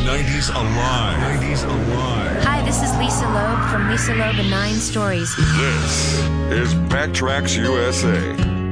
90s Alive. 90s Alive. Hi, this is Lisa Loeb from Lisa Loeb and 9 Stories. This is Backtracks USA.